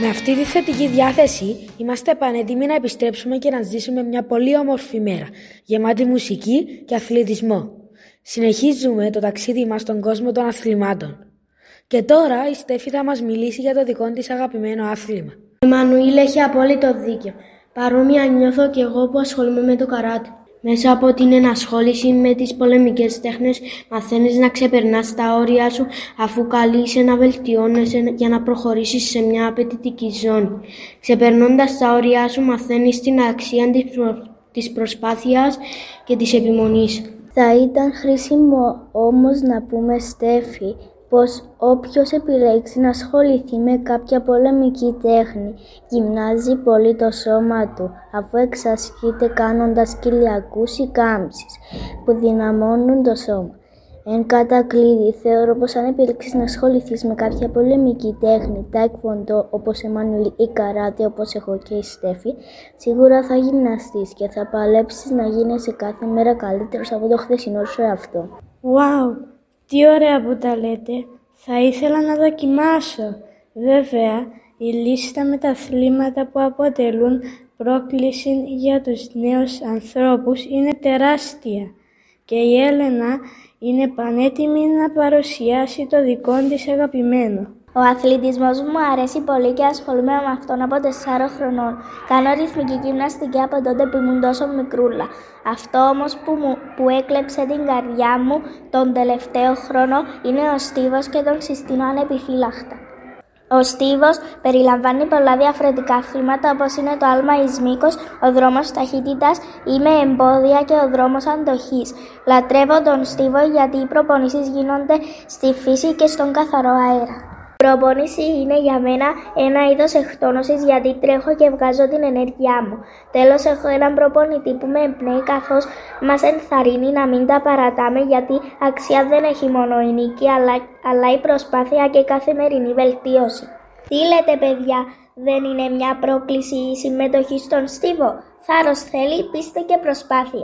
Με αυτή τη θετική διάθεση είμαστε πανέτοιμοι να επιστρέψουμε και να ζήσουμε μια πολύ όμορφη μέρα, γεμάτη μουσική και αθλητισμό. Συνεχίζουμε το ταξίδι μας στον κόσμο των αθλημάτων. Και τώρα η Στέφη θα μας μιλήσει για το δικό της αγαπημένο άθλημα. Η Μανουήλ έχει απόλυτο δίκιο. Παρόμοια νιώθω και εγώ που ασχολούμαι με το καράτε. Μέσα από την ενασχόληση με τις πολεμικές τέχνες μαθαίνεις να ξεπερνάς τα όρια σου αφού καλείσαι να βελτιώνεσαι για να προχωρήσεις σε μια απαιτητική ζώνη. Ξεπερνώντας τα όρια σου μαθαίνεις την αξία της προσπάθειας και της επιμονής. Θα ήταν χρήσιμο όμως να πούμε, Στέφη, πως όποιος επιλέξει να ασχοληθεί με κάποια πολεμική τέχνη γυμνάζει πολύ το σώμα του, αφού εξασκείται κάνοντας κοιλιακούς ή κάμψεις που δυναμώνουν το σώμα. Εν κατακλείδη, θεωρώ πως αν επιλέξεις να ασχοληθείς με κάποια πολεμική τέχνη, τάικβοντο όπως Εμμανουήλ ή καράτε όπως εγώ και η Στέφη, σίγουρα θα γυμναστείς και θα παλέψεις να γίνεσαι κάθε μέρα καλύτερος από το χθεσινό σου εαυτό. Wow! Τι ωραία που τα λέτε. Θα ήθελα να δοκιμάσω. Βέβαια, η λίστα με τα αθλήματα που αποτελούν πρόκληση για τους νέους ανθρώπους είναι τεράστια και η Έλενα είναι πανέτοιμη να παρουσιάσει το δικό της αγαπημένο. Ο αθλητισμός μου αρέσει πολύ και ασχολούμαι με αυτόν από 4 χρονών. Κάνω ρυθμική γυμναστική από τότε που ήμουν τόσο μικρούλα. Αυτό όμως που έκλεψε την καρδιά μου τον τελευταίο χρόνο είναι ο στίβος και τον συστήνω ανεπιφύλακτα. Ο στίβος περιλαμβάνει πολλά διαφορετικά αθλήματα όπως είναι το άλμα εις μήκος, ο δρόμος ταχύτητας ή με εμπόδια και ο δρόμος αντοχής. Λατρεύω τον στίβο γιατί οι προπονήσεις γίνονται στη φύση και στον καθαρό αέρα. Η προπόνηση είναι για μένα ένα είδος εκτόνωσης γιατί τρέχω και βγάζω την ενέργειά μου. Τέλος, έχω έναν προπονητή που με εμπνέει καθώς μας ενθαρρύνει να μην τα παρατάμε γιατί αξία δεν έχει μόνο η νίκη αλλά η προσπάθεια και καθημερινή βελτίωση. Τι λέτε, παιδιά, δεν είναι μια πρόκληση η συμμετοχή στον στίβο? Θάρρος θέλει, πίστη και προσπάθεια.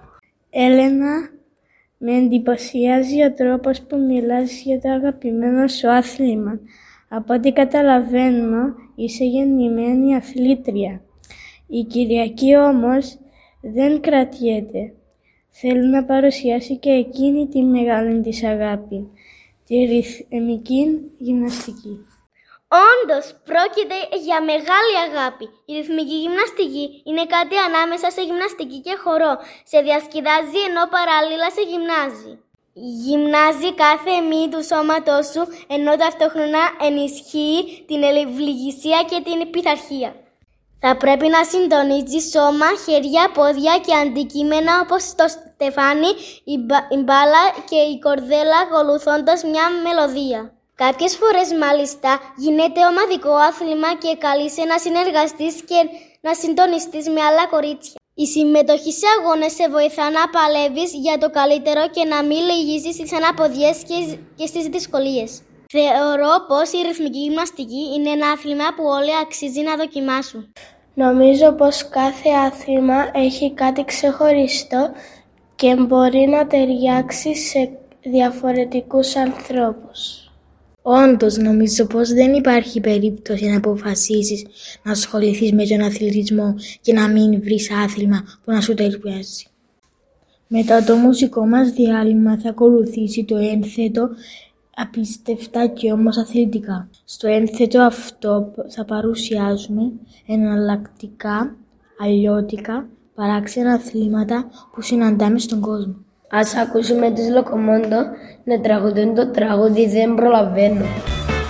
Έλενα, με εντυπωσιάζει ο τρόπος που μιλάς για το αγαπημένο σου άθλημα. Από ό,τι καταλαβαίνω, είσαι γεννημένη αθλήτρια. Η Κυριακή όμως δεν κρατιέται. Θέλει να παρουσιάσει και εκείνη τη μεγάλη της αγάπη, τη ρυθμική γυμναστική. Όντως, πρόκειται για μεγάλη αγάπη. Η ρυθμική γυμναστική είναι κάτι ανάμεσα σε γυμναστική και χορό. Σε διασκεδάζει ενώ παράλληλα σε γυμνάζει. Γυμνάζει κάθε μυϊ του σώματός σου ενώ ταυτόχρονα ενισχύει την ευληγησία και την πειθαρχία. Θα πρέπει να συντονίζει σώμα, χέρια, πόδια και αντικείμενα όπως το στεφάνι, η μπάλα και η κορδέλα ακολουθώντας μια μελωδία. Κάποιες φορές μάλιστα γίνεται ομαδικό άθλημα και καλείσαι να συνεργαστείς και να συντονιστείς με άλλα κορίτσια. Η συμμετοχή σε αγώνες σε βοηθά να παλεύεις για το καλύτερο και να μην λυγίσεις στις αναποδιές και στις δυσκολίες. Θεωρώ πως η ρυθμική γυμναστική είναι ένα άθλημα που όλοι αξίζει να δοκιμάσουν. Νομίζω πως κάθε άθλημα έχει κάτι ξεχωριστό και μπορεί να ταιριάξει σε διαφορετικούς ανθρώπους. Όντως, νομίζω πως δεν υπάρχει περίπτωση να αποφασίσεις να ασχοληθείς με τον αθλητισμό και να μην βρεις άθλημα που να σου ταιριάζει. Μετά το μουσικό μας διάλειμμα θα ακολουθήσει το ένθετο απίστευτα και όμως αθλητικά. Στο ένθετο αυτό θα παρουσιάζουμε εναλλακτικά, αλλιώτικα, παράξενα αθλήματα που συναντάμε στον κόσμο. Ας ακούσουμε τους Λοκομόντο να τραγουδούν το τραγούδι «Δεν προλαβαίνω».